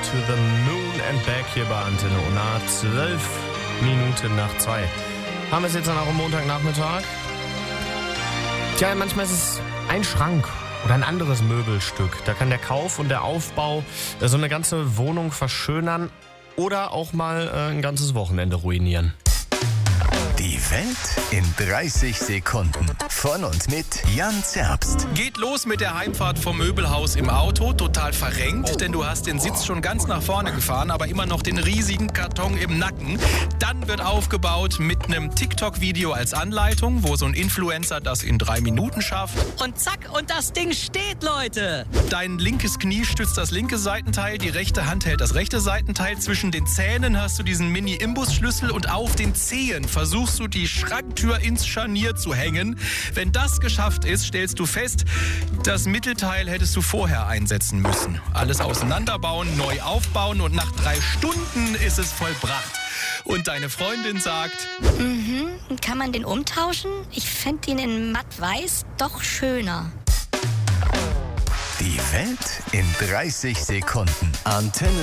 to the Moon and Back hier bei Antenne Unna. 12 Minuten nach 2. Haben wir es jetzt dann auch am Montagnachmittag? Tja, manchmal ist es ein Schrank oder ein anderes Möbelstück. Da kann der Kauf und der Aufbau so eine ganze Wohnung verschönern oder auch mal ein ganzes Wochenende ruinieren. Die Welt in 30 Sekunden. Von und mit Jan Zerbst. Geht los mit der Heimfahrt vom Möbelhaus im Auto. Total verrenkt, denn du hast den Sitz schon ganz nach vorne gefahren, aber immer noch den riesigen Karton im Nacken. Dann wird aufgebaut mit einem TikTok-Video als Anleitung, wo so ein Influencer das in 3 Minuten schafft. Und zack, und das Ding steht, Leute! Dein linkes Knie stützt das linke Seitenteil, die rechte Hand hält das rechte Seitenteil. Zwischen den Zähnen hast du diesen Mini-Imbusschlüssel und auf den Zehen versuchst du die Schranktür ins Scharnier zu hängen. Wenn das geschafft ist, stellst du fest, das Mittelteil hättest du vorher einsetzen müssen. Alles auseinanderbauen, neu aufbauen und nach 3 Stunden ist es vollbracht. Und deine Freundin sagt: Kann man den umtauschen? Ich fände ihn in matt-weiß doch schöner. Die Welt in 30 Sekunden. Antenne